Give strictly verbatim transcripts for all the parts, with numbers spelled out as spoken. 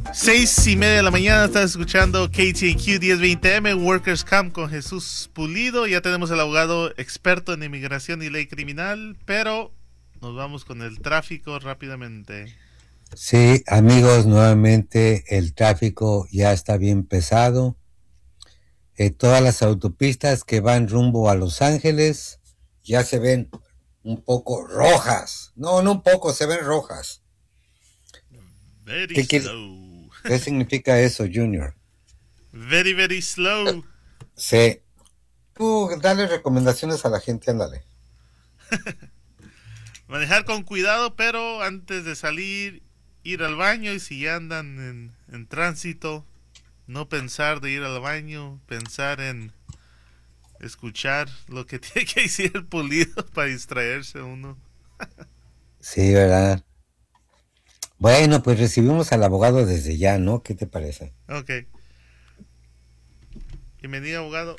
Seis y media de la mañana, estás escuchando K T N Q diez veinte M, Workers Camp con Jesús Pulido. Ya tenemos al abogado experto en inmigración y ley criminal, pero nos vamos con el tráfico rápidamente. Sí, amigos, nuevamente el tráfico ya está bien pesado. Eh, todas las autopistas que van rumbo a Los Ángeles ya se ven un poco rojas. No, no un poco, se ven rojas. Very ¿Qué quiere, slow. ¿Qué significa eso, Junior? Very, very slow. Sí. Tú dale recomendaciones a la gente, ándale. Manejar con cuidado, pero antes de salir, ir al baño. Y si ya andan en, en tránsito, no pensar de ir al baño, pensar en escuchar lo que tiene que decir el Pulido para distraerse uno. Sí, ¿verdad? Bueno, pues recibimos al abogado desde ya, ¿no? ¿Qué te parece? Ok. Bienvenido, abogado.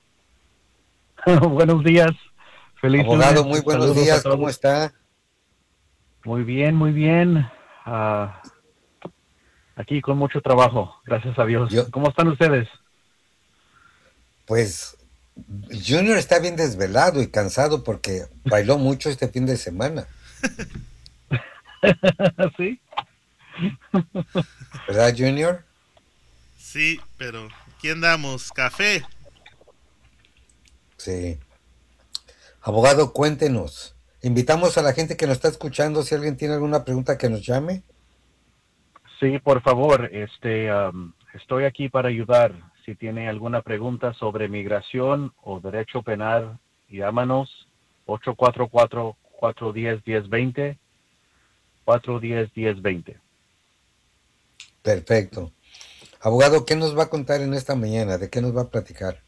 Buenos días, feliz Abogado, lunes, muy buenos saludos a días, ¿cómo todos. está? Muy bien, muy bien. Uh, aquí con mucho trabajo, gracias a Dios. Yo, ¿Cómo están ustedes? Pues Junior está bien desvelado y cansado porque bailó mucho este fin de semana. ¿Sí? ¿Verdad, Junior? Sí, pero ¿quién andamos? ¿Café? Sí. Abogado, cuéntenos. Invitamos a la gente que nos está escuchando, si alguien tiene alguna pregunta, que nos llame. Sí, por favor, este, um, estoy aquí para ayudar. Si tiene alguna pregunta sobre migración o derecho penal, llámanos ocho cuatro cuatro, cuatro uno cero, uno cero dos cero, cuatro uno cero, uno cero dos cero. Perfecto. Abogado, ¿qué nos va a contar en esta mañana? ¿De qué nos va a platicar?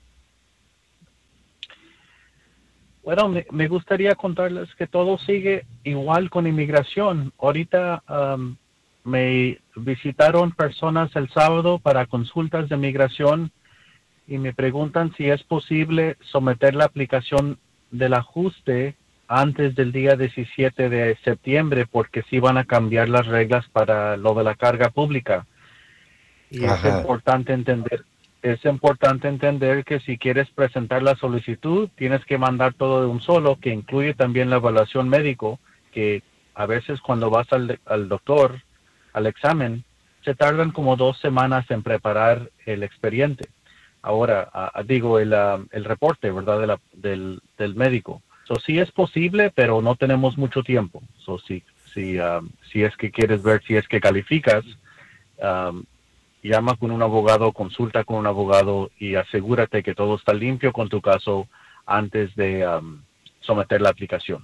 Bueno, me, me gustaría contarles que todo sigue igual con inmigración. Ahorita um, me visitaron personas el sábado para consultas de migración y me preguntan si es posible someter la aplicación del ajuste antes del día diecisiete de septiembre, porque sí van a cambiar las reglas para lo de la carga pública. Y es Ajá. importante entender, es importante entender que si quieres presentar la solicitud, tienes que mandar todo de un solo, que incluye también la evaluación médico, que a veces cuando vas al, al doctor, al examen, se tardan como dos semanas en preparar el expediente. Ahora, a, digo, el, uh, el reporte, ¿verdad?, de la, del, del médico. So, sí es posible, pero no tenemos mucho tiempo. So, si, si, um, si es que quieres ver si es que calificas, um, llama con un abogado, consulta con un abogado y asegúrate que todo está limpio con tu caso antes de um, someter la aplicación.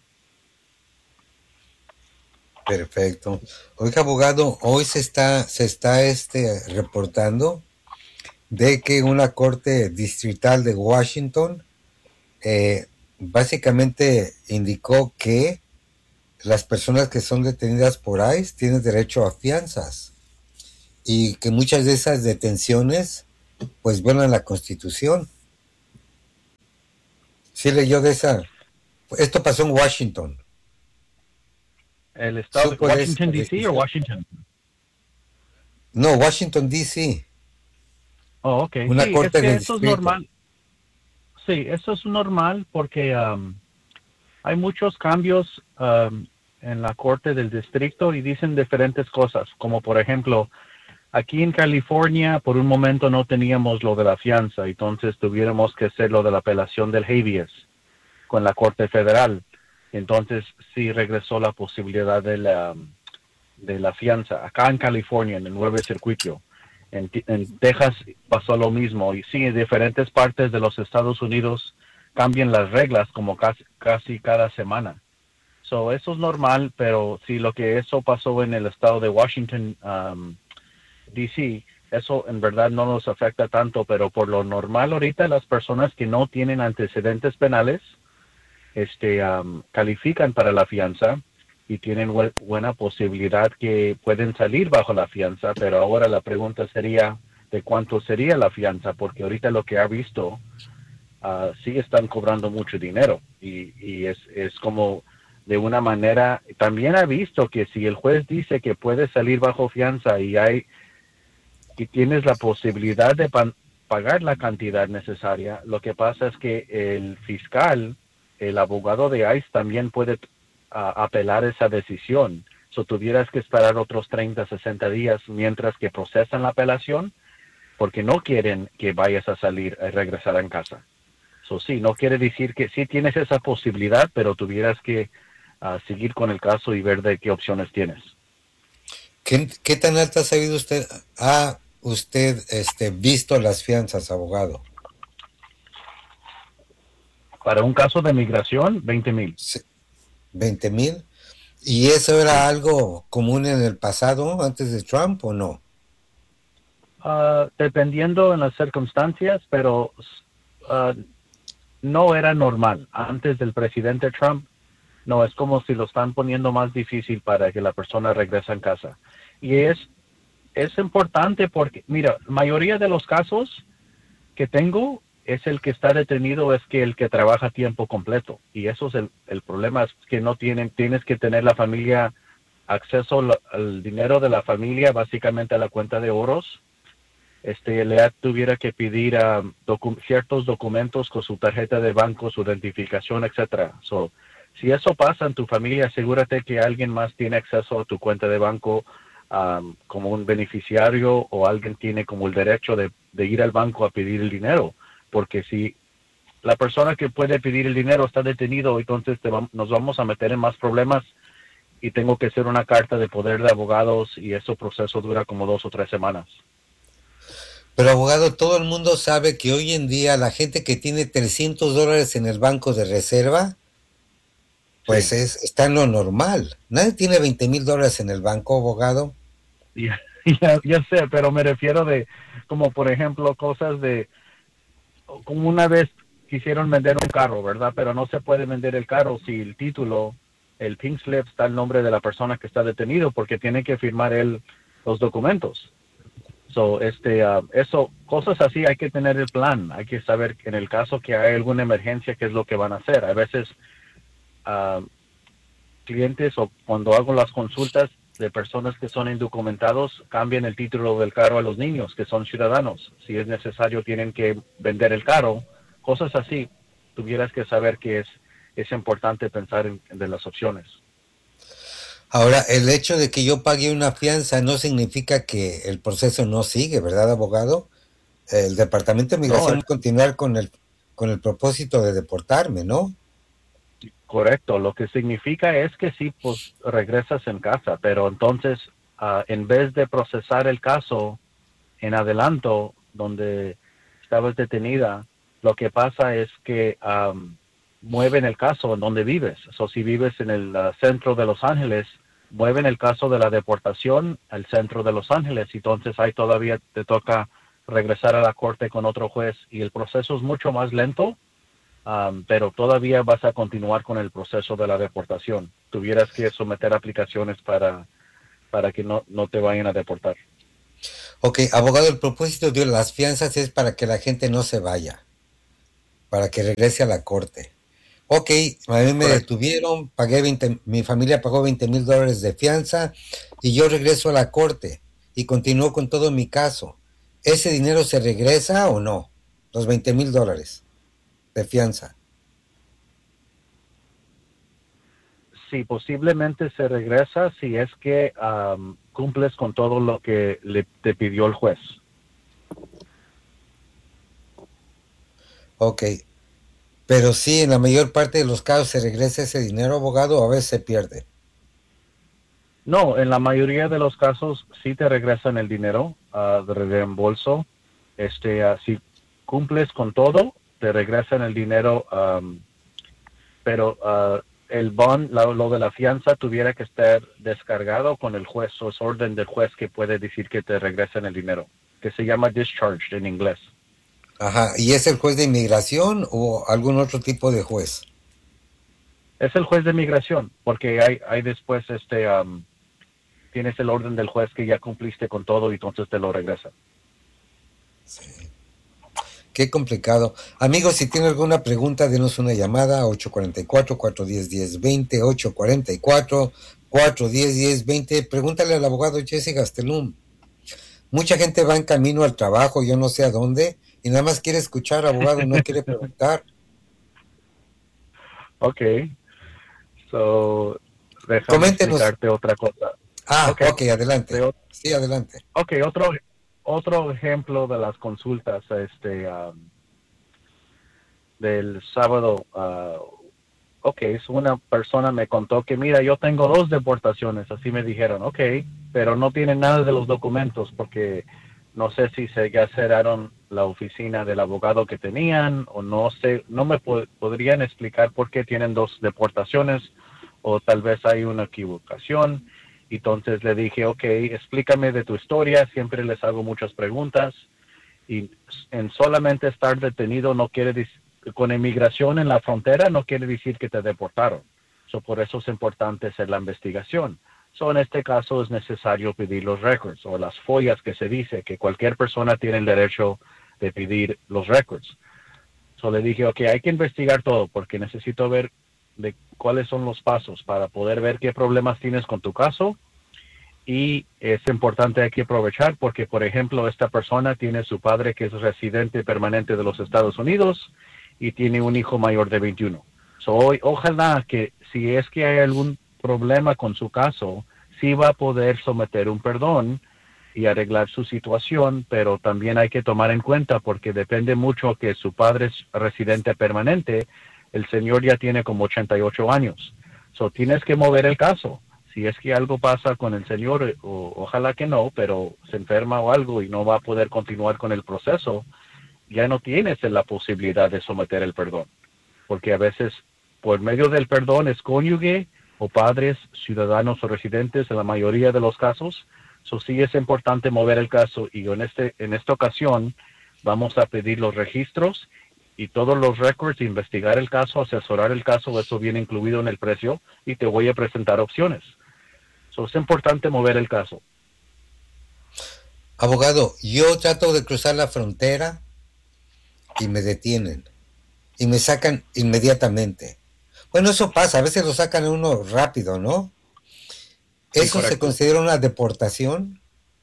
Perfecto. Oiga, abogado, hoy se está, se está este, reportando de que una corte distrital de Washington eh, básicamente indicó que las personas que son detenidas por ICE tienen derecho a fianzas y que muchas de esas detenciones pues violan la Constitución. Sí leyó de esa. Esto pasó en Washington. ¿El estado de Supo de esa Washington, D C o decisión. Washington? No, Washington, D C. Oh, ok. Una Sí, es corte que de eso es distrito. normal. Sí, eso es normal porque um, hay muchos cambios um, en la corte del distrito y dicen diferentes cosas, como por ejemplo, aquí en California por un momento no teníamos lo de la fianza, entonces tuviéramos que hacer lo de la apelación del habeas con la Corte Federal. Entonces sí regresó la posibilidad de la, de la fianza. Acá en California, en el nuevo circuito. En, en Texas pasó lo mismo. Y sí, en diferentes partes de los Estados Unidos cambian las reglas como casi, casi cada semana. So, eso es normal, pero sí, lo que eso pasó en el estado de Washington, um, D C, eso en verdad no nos afecta tanto, pero por lo normal ahorita las personas que no tienen antecedentes penales, este, um, califican para la fianza y tienen bu buena posibilidad que pueden salir bajo la fianza, pero ahora la pregunta sería de cuánto sería la fianza, porque ahorita lo que ha visto, uh, sí están cobrando mucho dinero y, y es, es como de una manera, también ha visto que si el juez dice que puede salir bajo fianza y hay y tienes la posibilidad de pan- pagar la cantidad necesaria, lo que pasa es que el fiscal, el abogado de ICE también puede ah, apelar esa decisión. So, tuvieras que esperar otros treinta, sesenta días mientras que procesan la apelación, porque no quieren que vayas a salir y regresar en casa. So, sí, no quiere decir que sí tienes esa posibilidad, pero tuvieras que ah, seguir con el caso y ver de qué opciones tienes. ¿Qué, qué tan alta ha sabido usted, ha usted este, visto las fianzas, abogado? Para un caso de migración, veinte mil. Sí, ¿veinte mil? ¿Y eso era Sí. algo común en el pasado, antes de Trump, o no? Ah, dependiendo en las circunstancias, pero ah, no era normal. Antes del presidente Trump, no, es como si lo están poniendo más difícil para que la persona regrese en casa. Y es, es importante porque, mira, la mayoría de los casos que tengo es el que está detenido, es que el que trabaja a tiempo completo. Y eso es el, el problema, es que no tienen, tienes que tener la familia acceso al, al dinero de la familia, básicamente a la cuenta de oros. Este, le tuviera que pedir uh, docu ciertos documentos con su tarjeta de banco, su identificación, etcétera. So, si eso pasa en tu familia, asegúrate que alguien más tiene acceso a tu cuenta de banco um, como un beneficiario, o alguien tiene como el derecho de, de ir al banco a pedir el dinero. Porque si la persona que puede pedir el dinero está detenido, entonces te va, nos vamos a meter en más problemas, y tengo que hacer una carta de poder de abogados, y ese proceso dura como dos o tres semanas. Pero abogado, todo el mundo sabe que hoy en día la gente que tiene trescientos dólares en el banco de reserva, pues Sí. es, está en lo normal. Nadie tiene veinte mil dólares en el banco, abogado. Ya, ya, ya sé, pero me refiero de, como por ejemplo, cosas de, como una vez quisieron vender un carro, ¿verdad? Pero no se puede vender el carro si el título, el pink slip, está el nombre de la persona que está detenido, porque tiene que firmar él los documentos. So, este, uh, eso, cosas así, hay que tener el plan, hay que saber que en el caso que hay alguna emergencia, qué es lo que van a hacer. A veces, uh, clientes, o cuando hago las consultas de personas que son indocumentados, cambian el título del carro a los niños que son ciudadanos. Si es necesario, tienen que vender el carro, cosas así. Tuvieras que saber que es, es importante pensar en, en de las opciones. Ahora, el hecho de que yo pague una fianza no significa que el proceso no sigue, ¿verdad, abogado? El Departamento de No, Migración es va a continuar con el, con el propósito de deportarme, ¿no? correcto. Lo que significa es que sí, pues regresas en casa, pero entonces, uh, en vez de procesar el caso en adelanto, donde estabas detenida, lo que pasa es que um, mueven el caso en donde vives. O so, si vives en el uh, centro de Los Ángeles, mueven el caso de la deportación al centro de Los Ángeles. Entonces ahí todavía te toca regresar a la corte con otro juez, y el proceso es mucho más lento, um, pero todavía vas a continuar con el proceso de la deportación. Tuvieras que someter aplicaciones para, para que no, no te vayan a deportar. Ok, abogado, el propósito de las fianzas es para que la gente no se vaya, para que regrese a la corte. Ok, a mí me Correcto. detuvieron, pagué veinte, mi familia pagó veinte mil dólares de fianza y yo regreso a la corte y continúo con todo mi caso. ¿Ese dinero se regresa o no? Los veinte mil dólares de fianza. Sí, posiblemente se regresa si es que um, cumples con todo lo que le, te pidió el juez. Ok, pero sí, en la mayor parte de los casos se regresa ese dinero, abogado, o a veces se pierde. No, en la mayoría de los casos sí te regresan el dinero uh, de reembolso. Este, uh, si cumples con todo, te regresan el dinero, um, pero uh, el bond, lo, lo de la fianza, tuviera que estar descargado con el juez, o es orden del juez que puede decir que te regresan el dinero, que se llama discharged en inglés. Ajá, ¿y es el juez de inmigración o algún otro tipo de juez? Es el juez de migración, porque hay, hay después, este, um, tienes el orden del juez que ya cumpliste con todo, y entonces te lo regresa. Sí. Qué complicado. Amigos, si tienen alguna pregunta, denos una llamada a ocho cuatro cuatro, cuatro uno cero, uno cero dos cero, ocho cuatro cuatro, cuatro uno cero, uno cero dos cero. Pregúntale al abogado Jesse Gastelum. Mucha gente va en camino al trabajo, yo no sé a dónde, y nada más quiere escuchar, abogado, no quiere preguntar. Ok, so déjame Coméntenos. explicarte otra cosa. Ah, Ok, ok, de, adelante. o- Sí, adelante. ok, otro, otro ejemplo de las consultas, este, um, del sábado. Uh, ok, es una persona me contó que, mira, yo tengo dos deportaciones, así me dijeron, ok, pero no tienen nada de los documentos porque no sé si se ya cerraron la oficina del abogado que tenían o no sé, no me po podrían explicar por qué tienen dos deportaciones o tal vez hay una equivocación. Entonces le dije, ok, explícame de tu historia, siempre les hago muchas preguntas y en solamente estar detenido no quiere decir, con inmigración en la frontera no quiere decir que te deportaron. So, por eso es importante hacer la investigación. So, en este caso es necesario pedir los records o las follas que se dice que cualquier persona tiene el derecho de pedir los records. So, le dije, ok, hay que investigar todo porque necesito ver de cuáles son los pasos para poder ver qué problemas tienes con tu caso y es importante, hay que aprovechar porque, por ejemplo, esta persona tiene su padre que es residente permanente de los Estados Unidos y tiene un hijo mayor de veintiuno. So, hoy, ojalá que si es que hay algún problema con su caso, sí va a poder someter un perdón y arreglar su situación, pero también hay que tomar en cuenta porque depende mucho que su padre es residente permanente, el señor ya tiene como ochenta y ocho años. So, tienes que mover el caso si es que algo pasa con el señor, o, ojalá que no, pero se enferma o algo y no va a poder continuar con el proceso, ya no tienes la posibilidad de someter el perdón. Porque a veces, por medio del perdón, es cónyuge o padres, ciudadanos o residentes en la mayoría de los casos. So, sí es importante mover el caso y en, este, en esta ocasión vamos a pedir los registros y todos los records, investigar el caso, asesorar el caso, eso viene incluido en el precio y te voy a presentar opciones. So, es importante mover el caso. Abogado, yo trato de cruzar la frontera y me detienen y me sacan inmediatamente. Bueno, eso pasa, a veces lo sacan a uno rápido, ¿no? Sí, ¿Eso se correcto. considera una deportación?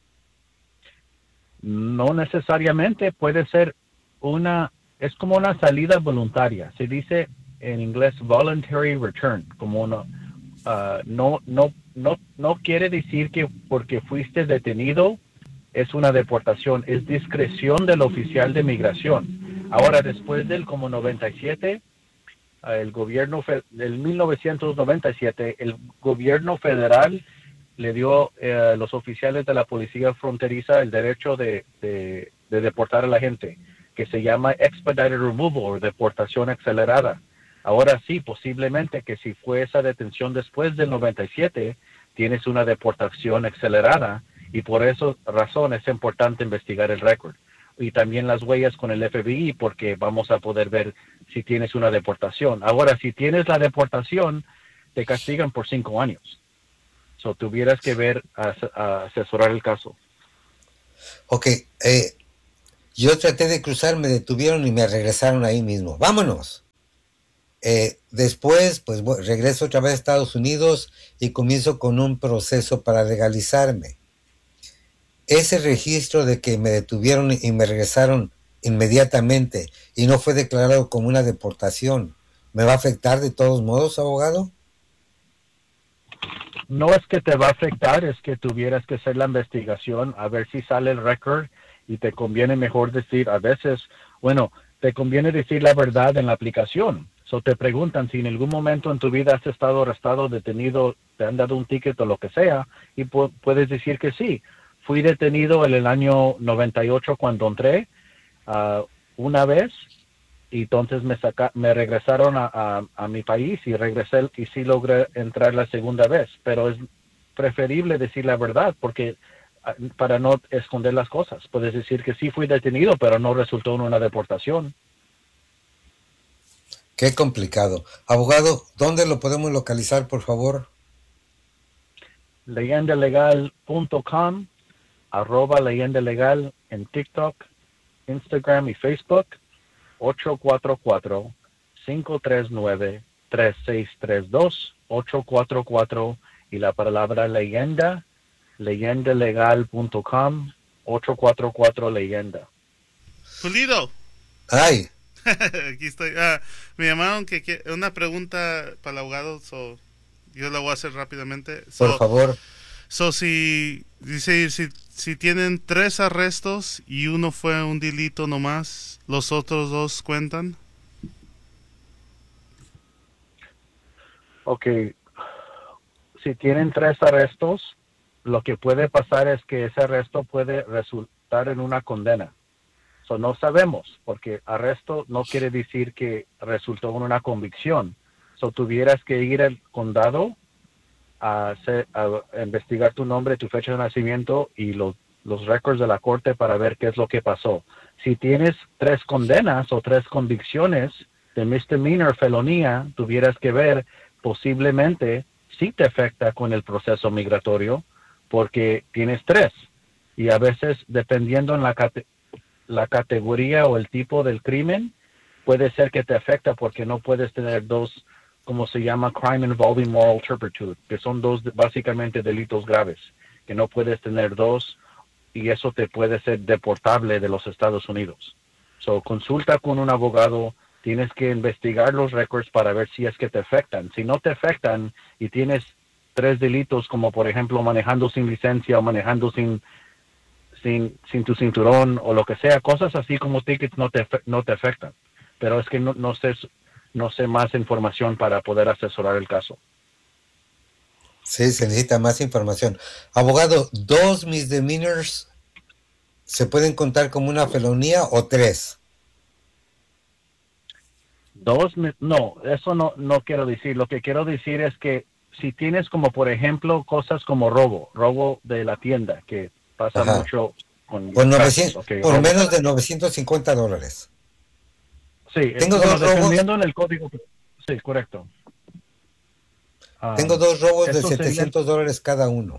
No necesariamente puede ser una, es como una salida voluntaria. Se dice en inglés voluntary return, como una, uh, no, no, no, no quiere decir que porque fuiste detenido es una deportación, es discreción del oficial de migración. Ahora, después del como noventa y siete, el gobierno del mil novecientos noventa y siete, el gobierno federal le dio eh, a los oficiales de la policía fronteriza el derecho de, de, de deportar a la gente, que se llama expedited removal o deportación acelerada. Ahora sí, posiblemente que si fue esa detención después del noventa y siete, tienes una deportación acelerada y por esa razón es importante investigar el récord. Y también las huellas con el F B I porque vamos a poder ver si tienes una deportación. Ahora, si tienes la deportación, te castigan por cinco años. So, tuvieras que ver, a, a asesorar el caso. Ok, eh, yo traté de cruzar, me detuvieron y me regresaron ahí mismo. ¡Vámonos! Eh, después, pues regreso otra vez a Estados Unidos y comienzo con un proceso para legalizarme. Ese registro de que me detuvieron y me regresaron inmediatamente y no fue declarado como una deportación, ¿me va a afectar de todos modos, abogado? No es que te va a afectar, es que tuvieras que hacer la investigación a ver si sale el récord y te conviene mejor decir, a veces, bueno, te conviene decir la verdad en la aplicación. So te preguntan si en algún momento en tu vida has estado arrestado, detenido, te han dado un ticket o lo que sea, y pu puedes decir que sí. Fui detenido en el año noventa y ocho cuando entré uh, una vez y entonces me saca, me regresaron a, a, a mi país y regresé y sí logré entrar la segunda vez, pero es preferible decir la verdad porque para no esconder las cosas. Puedes decir que sí fui detenido, pero no resultó en una deportación. Qué complicado. Abogado, ¿dónde lo podemos localizar, por favor? leyenda legal punto com, arroba leyenda legal en TikTok, Instagram y Facebook, ocho cuatro cuatro, cinco tres nueve, tres seis tres dos, ocho cuatro cuatro y la palabra leyenda, leyenda legal punto com ocho cuatro cuatro leyenda. Pulido. Ay, Aquí estoy. Ah, me llamaron que, que una pregunta para el abogado, so, yo la voy a hacer rápidamente. por So, favor. so si dice si, si tienen tres arrestos y uno fue un delito nomás, los otros dos cuentan. Ok, si tienen tres arrestos, lo que puede pasar es que ese arresto puede resultar en una condena. So, no sabemos, porque arresto no quiere decir que resultó en una convicción. So, tuvieras que ir al condado a, hacer, a investigar tu nombre, tu fecha de nacimiento y los, los récords de la corte para ver qué es lo que pasó. Si tienes tres condenas o tres convicciones de misdemeanor, felonía, tuvieras que ver posiblemente si te afecta con el proceso migratorio porque tienes tres. Y a veces, dependiendo en la categoría, la categoría o el tipo del crimen, puede ser que te afecta porque no puedes tener dos, como se llama, crime involving moral turpitude, que son dos básicamente delitos graves, que no puedes tener dos y eso te puede ser deportable de los Estados Unidos. So, consulta con un abogado, tienes que investigar los récords para ver si es que te afectan. Si no te afectan y tienes tres delitos como por ejemplo manejando sin licencia o manejando sin Sin, sin tu cinturón o lo que sea, cosas así como tickets no te, no te afectan. Pero es que no, no, sé, no sé más información para poder asesorar el caso. Sí, se necesita más información. Abogado, ¿dos misdemeanors se pueden contar como una felonía o tres? Dos, no, eso no, no quiero decir. Lo que quiero decir es que si tienes como, por ejemplo, cosas como robo, robo de la tienda, que pasa Ajá. mucho con Por, los novecientos, casos, okay, por robo. menos de novecientos cincuenta dólares. Sí, Tengo bueno, dos robos. dependiendo en el código. Sí, correcto. Tengo Um, dos robos de eso sería, setecientos dólares cada uno.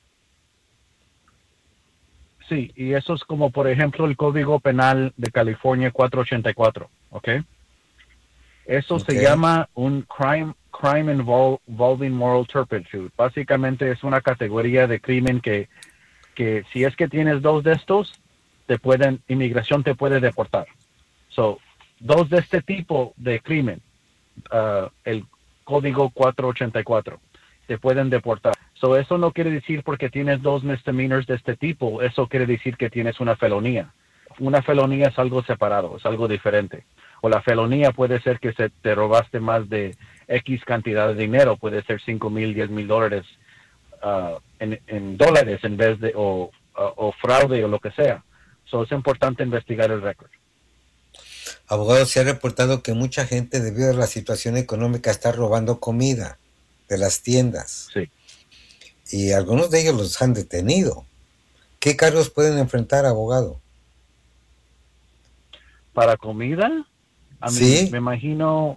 sí, y eso es como, por ejemplo, el Código Penal de California cuatrocientos ochenta y cuatro, ¿ok? Eso Ok. se llama un crime crime invol- involving moral turpitude. Básicamente es una categoría de crimen que, que si es que tienes dos de estos, te pueden, inmigración te puede deportar. So, dos de este tipo de crimen, uh, el Código cuatrocientos ochenta y cuatro, te pueden deportar. So, eso no quiere decir porque tienes dos misdemeanors de este tipo, eso quiere decir que tienes una felonía. Una felonía es algo separado, es algo diferente. O la felonía puede ser que se te robaste más de X cantidad de dinero, puede ser cinco mil, diez mil dólares uh, en, en dólares en vez de, o, uh, o fraude o lo que sea. So, es importante investigar el récord. Abogado, se ha reportado que mucha gente, debido a la situación económica, está robando comida de las tiendas. Sí. Y algunos de ellos los han detenido. ¿Qué cargos pueden enfrentar, abogado? Para comida, a mí Sí. me imagino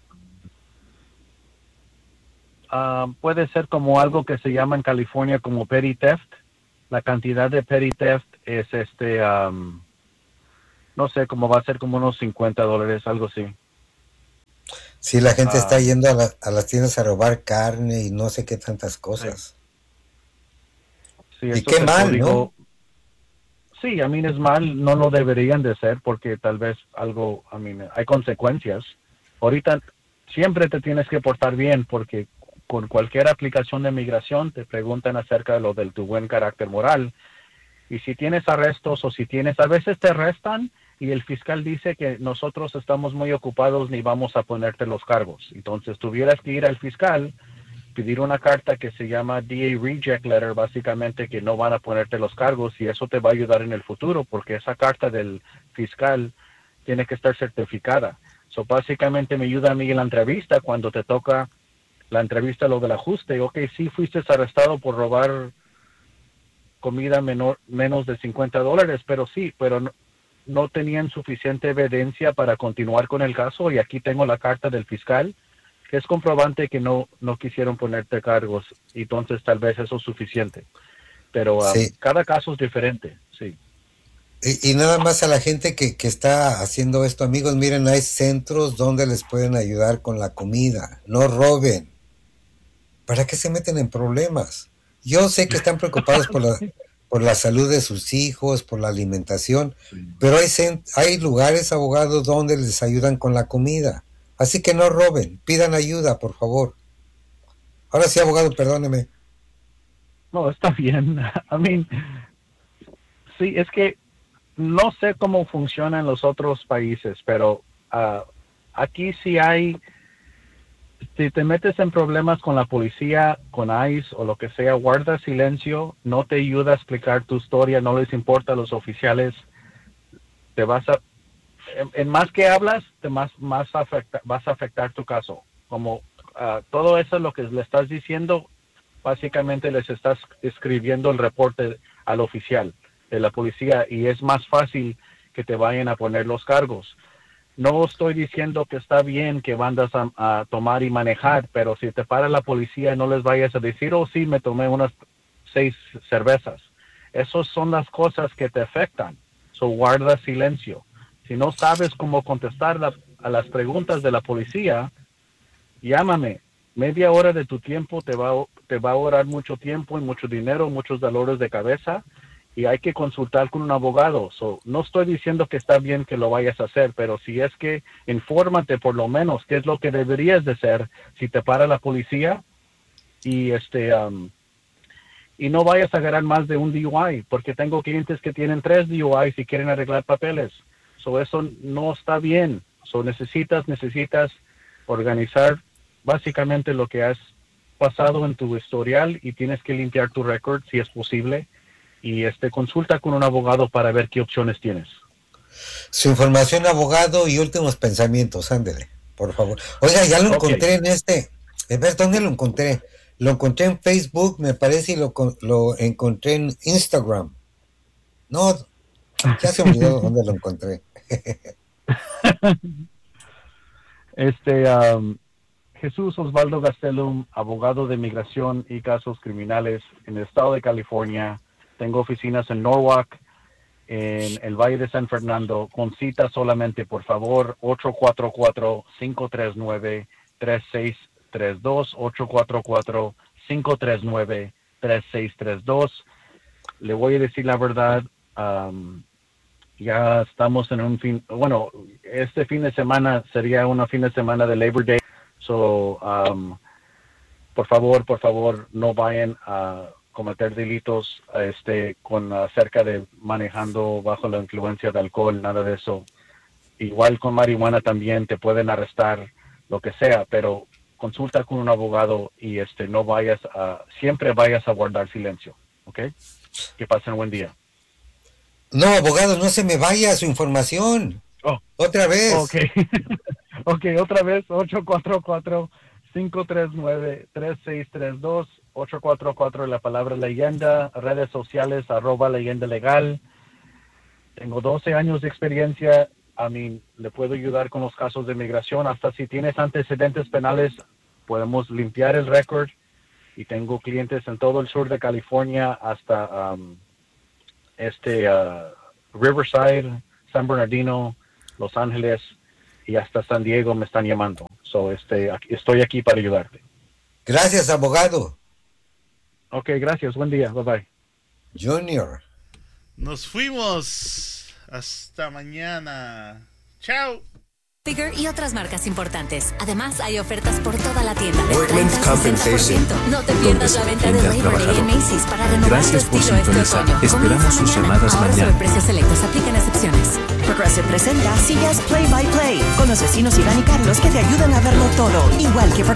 uh, puede ser como algo que se llama en California como petty theft. La cantidad de petty theft es este, um, no sé, cómo va a ser como unos cincuenta dólares, algo así. Sí, la gente Um, está yendo a, la, a las tiendas a robar carne y no sé qué tantas cosas. Sí, y eso qué es el mal, código. ¿no? Sí, a mí es mal, no lo deberían de ser porque tal vez algo, a mí hay consecuencias. Ahorita siempre te tienes que portar bien porque con cualquier aplicación de migración te preguntan acerca de lo de tu buen carácter moral. Y si tienes arrestos o si tienes, a veces te arrestan y el fiscal dice que nosotros estamos muy ocupados ni vamos a ponerte los cargos. Entonces tuvieras que ir al fiscal, pedir una carta que se llama D A Reject Letter, básicamente que no van a ponerte los cargos y eso te va a ayudar en el futuro porque esa carta del fiscal tiene que estar certificada. So básicamente me ayuda a mí en la entrevista cuando te toca la entrevista, lo del ajuste. Ok, sí fuiste arrestado por robar comida menor, menos de cincuenta dólares, pero sí, pero no, no tenían suficiente evidencia para continuar con el caso y aquí tengo la carta del fiscal que es comprobante que no, no quisieron ponerte cargos, y entonces tal vez eso es suficiente. Pero um, Sí. cada caso es diferente, sí. Y, y nada más a la gente que, que está haciendo esto, amigos, miren, hay centros donde les pueden ayudar con la comida. No roben. ¿Para qué se meten en problemas? Yo sé que están preocupados por la, por la salud de sus hijos, por la alimentación, Sí. pero hay, cent- hay lugares, abogados, donde les ayudan con la comida. Así que no roben, pidan ayuda, por favor. Ahora sí, abogado, perdóneme. No, está bien. I mean, sí, es que no sé cómo funciona en los otros países, pero uh, aquí sí hay, si te metes en problemas con la policía, con ICE o lo que sea, guarda silencio, no te ayuda a explicar tu historia, no les importa a los oficiales, te vas a, en, en más que hablas, te más, más afecta, vas a afectar tu caso. Como uh, todo eso lo que le estás diciendo, básicamente les estás escribiendo el reporte al oficial de la policía y es más fácil que te vayan a poner los cargos. No estoy diciendo que está bien que vandas a, a tomar y manejar, pero si te para la policía no les vayas a decir, oh sí, me tomé unas seis cervezas. Esas son las cosas que te afectan. So guarda silencio. Si no sabes cómo contestar la, a las preguntas de la policía, llámame. Media hora de tu tiempo te va, te va a ahorrar mucho tiempo y mucho dinero, muchos dolores de cabeza, y hay que consultar con un abogado. So, no estoy diciendo que está bien que lo vayas a hacer, pero si es que infórmate por lo menos qué es lo que deberías de hacer si te para la policía y este um, y no vayas a ganar más de un D U I, porque tengo clientes que tienen tres D U Is y quieren arreglar papeles. So, eso no está bien. So, necesitas, necesitas organizar básicamente lo que has pasado en tu historial y tienes que limpiar tu récord si es posible y este consulta con un abogado para ver qué opciones tienes. Su información, abogado, y últimos pensamientos, ándele, por favor. Oiga, ya lo encontré okay. en este, a ver, ¿dónde lo encontré? Lo encontré en Facebook, me parece, y lo, lo encontré en Instagram. No, ya se me olvidó dónde lo encontré. este, um, Jesús Osvaldo Gastelum, abogado de migración y casos criminales en el estado de California. Tengo oficinas en Norwalk, en el Valle de San Fernando. Con cita solamente, por favor, ocho cuatro cuatro, cinco tres nueve, tres seis tres dos, ocho cuatro cuatro, cinco tres nueve, tres seis tres dos. Le voy a decir la verdad, um, ya estamos en un fin, bueno, este fin de semana sería un fin de semana de Labor Day. So, um, por favor, por favor, no vayan a cometer delitos este, con acerca de manejando bajo la influencia de alcohol, nada de eso. Igual con marihuana también te pueden arrestar, lo que sea, pero consulta con un abogado y este, no vayas a, siempre vayas a guardar silencio, ¿ok? Que pasen un buen día. No, abogado, no se me vaya su información. Oh. Otra vez. Ok. Ok, otra vez, ocho cuatro cuatro, cinco tres nueve, tres seis tres dos, ocho cuatro cuatro, la palabra leyenda, redes sociales, arroba leyenda legal. Tengo doce años de experiencia, a mí le puedo ayudar con los casos de migración, hasta si tienes antecedentes penales, podemos limpiar el récord, y tengo clientes en todo el sur de California, hasta um, este uh, Riverside, San Bernardino, Los Ángeles, y hasta San Diego me están llamando. So, este, aquí, estoy aquí para ayudarte. Gracias, abogado. Ok, gracias. Buen día. Bye bye. Junior. Nos fuimos. Hasta mañana. Chao. Y otras marcas importantes. Además, hay ofertas por toda la tienda. Workman's Compensation. No te pierdas la venta de Labor Day en Macy's para renovar Gracias tu por estilo este sintonizar. otoño. Esperamos sus Comienza llamadas Ahora mañana. sobre precios selectos. Aplican excepciones. Progressive presenta sillas Play by Play con los vecinos Iván y Carlos que te ayudan a verlo todo, igual que Progressive.